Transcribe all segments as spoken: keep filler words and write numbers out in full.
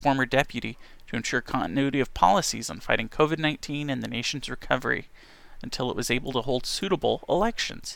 former deputy, to ensure continuity of policies on fighting COVID nineteen and the nation's recovery until it was able to hold suitable elections.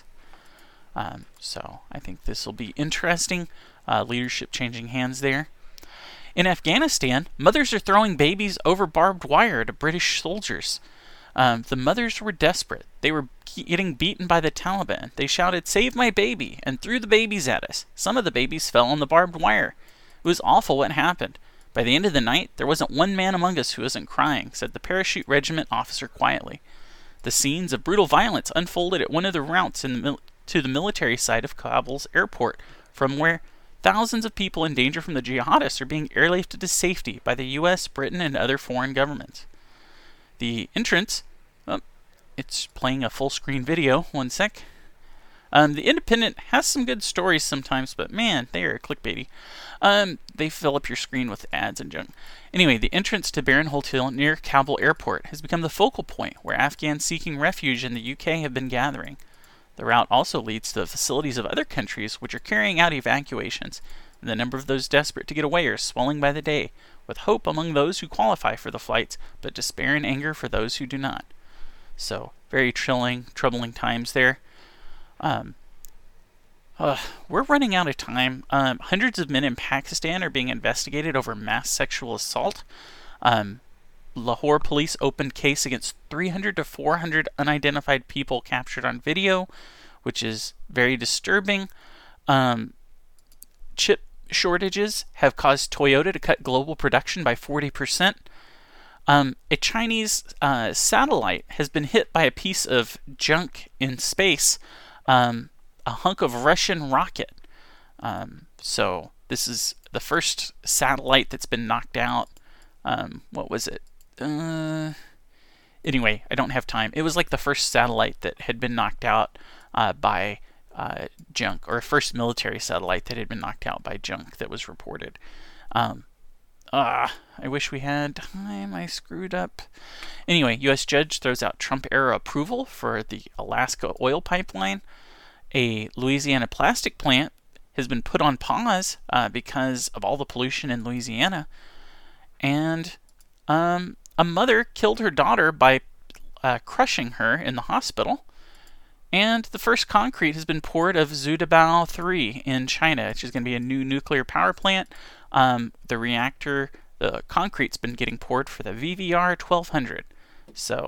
Um, so I think this will be interesting. Uh, leadership changing hands there. In Afghanistan, mothers are throwing babies over barbed wire to British soldiers. Um, the mothers were desperate. They were getting beaten by the Taliban. They shouted, "Save my baby," and threw the babies at us. Some of the babies fell on the barbed wire. It was awful what happened. By the end of the night, there wasn't one man among us who wasn't crying, said the parachute regiment officer quietly. The scenes of brutal violence unfolded at one of the routes in the mil- to the military side of Kabul's airport, from where thousands of people in danger from the jihadists are being airlifted to safety by the U S, Britain, and other foreign governments. The entrance, oh, it's playing a full-screen video, one sec. Um, the Independent has some good stories sometimes, but man, they are clickbaity. Um, they fill up your screen with ads and junk. Anyway, the entrance to Baron Hotel near Kabul airport has become the focal point where Afghans seeking refuge in the U K have been gathering. The route also leads to the facilities of other countries which are carrying out evacuations, and the number of those desperate to get away are swelling by the day, with hope among those who qualify for the flights, but despair and anger for those who do not. So, very chilling, troubling times there. Um, uh, we're running out of time. Um, hundreds of men in Pakistan are being investigated over mass sexual assault. Um, Lahore police opened case against three hundred to four hundred unidentified people captured on video, which is very disturbing. Um, chip shortages have caused Toyota to cut global production by forty percent. Um, a Chinese uh, satellite has been hit by a piece of junk in space, um, a hunk of Russian rocket. Um, so this is the first satellite that's been knocked out. Um, what was it? Uh, anyway, I don't have time. It was like the first satellite that had been knocked out uh, by uh, junk, or first military satellite that had been knocked out by junk that was reported. Um, Ah, I wish we had time. I screwed up. Anyway, U S judge throws out Trump-era approval for the Alaska oil pipeline. A Louisiana plastic plant has been put on pause uh, because of all the pollution in Louisiana. And um, a mother killed her daughter by uh, crushing her in the hospital. And the first concrete has been poured of Zhudabao three in China, which is going to be a new nuclear power plant. Um, the reactor, the concrete's been getting poured for the V V R twelve hundred. So,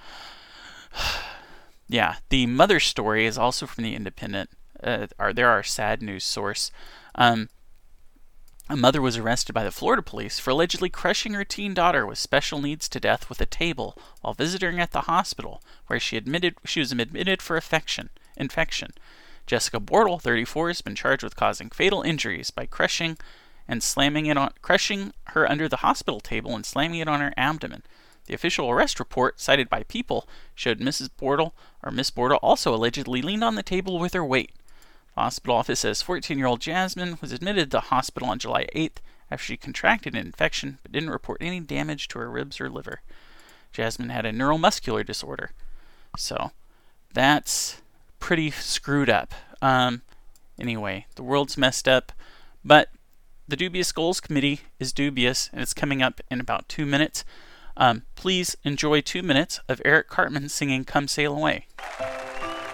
yeah, the mother story is also from the Independent. Uh, our, they're our sad news source. Um, a mother was arrested by the Florida police for allegedly crushing her teen daughter with special needs to death with a table while visiting at the hospital, where she admitted she was admitted for infection. Infection. Jessica Bortle, thirty-four, has been charged with causing fatal injuries by crushing and slamming it on, crushing her under the hospital table and slamming it on her abdomen. The official arrest report, cited by People, showed Missus Bortle, or Miss Bortle, also allegedly leaned on the table with her weight. The hospital office says fourteen-year-old Jasmine was admitted to the hospital on July eighth after she contracted an infection, but didn't report any damage to her ribs or liver. Jasmine had a neuromuscular disorder. So, that's pretty screwed up. Um, anyway, the world's messed up, but the Dubious Goals Committee is dubious, and it's coming up in about two minutes. Um, please enjoy two minutes of Eric Cartman singing Come Sail Away.